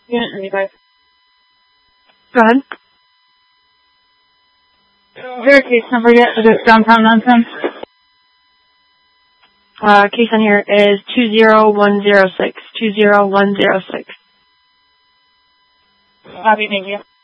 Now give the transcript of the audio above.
Unit 95. Go ahead. Is there a case number yet for this downtown nonsense? Case on here is 20106. 20106. Copy, thank you.